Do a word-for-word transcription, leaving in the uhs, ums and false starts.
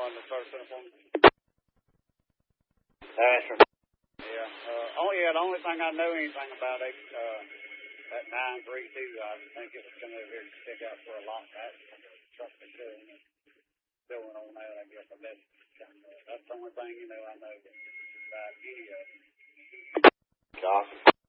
on the first uniform. That's right. Yeah. Uh, oh, yeah, the only thing I know anything about it, uh, that nine three two, I think it was coming over here to stick out for a lot. That truck was showing, showing on that, I guess. I bet. That's the only thing, you know, I know about any of it. Awesome.